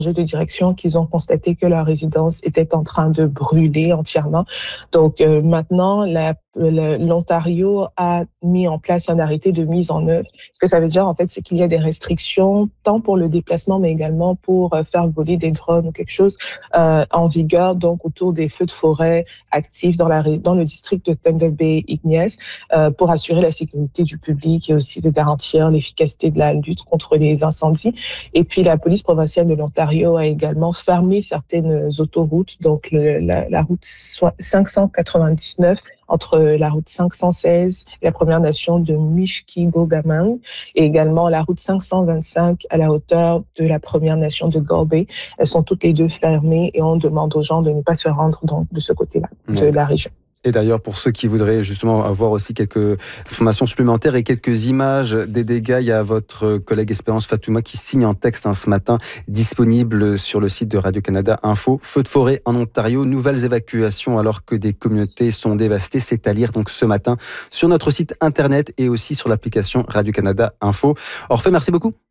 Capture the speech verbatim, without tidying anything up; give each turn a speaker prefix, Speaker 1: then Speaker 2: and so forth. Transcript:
Speaker 1: de direction qu'ils ont constaté que leur résidence était en train de brûler entièrement. Donc euh, maintenant, la, le, l'Ontario a mis en place un arrêté de mise en œuvre. Ce que ça veut dire, en fait, c'est qu'il y a des restrictions, tant pour le déplacement, mais également pour euh, faire voler des drones ou quelque chose euh, en vigueur, donc autour des feux de forêt actifs dans, la, dans le district de Thunder Bay Ignace, euh, pour assurer la sécurité du public et aussi de garantir l'efficacité de la lutte contre les incendies. Et puis, la police provinciale de l'Ontario a également fermé certaines autoroutes, donc le, la, la route cinq cent quatre-vingt-dix-neuf entre la route cinq cent seize et la Première Nation de Mishki-Gogamang, et également la route cinq cent vingt-cinq à la hauteur de la Première Nation de Golbey. Elles sont toutes les deux fermées et on demande aux gens de ne pas se rendre donc de ce côté-là de
Speaker 2: ouais.
Speaker 1: la région.
Speaker 2: Et d'ailleurs, pour ceux qui voudraient justement avoir aussi quelques informations supplémentaires et quelques images des dégâts, il y a votre collègue Espérance Fatouma qui signe un texte hein, ce matin, disponible sur le site de Radio-Canada Info. Feu de forêt en Ontario, nouvelles évacuations alors que des communautés sont dévastées. C'est à lire donc ce matin sur notre site internet et aussi sur l'application Radio-Canada Info. Orphée, merci beaucoup.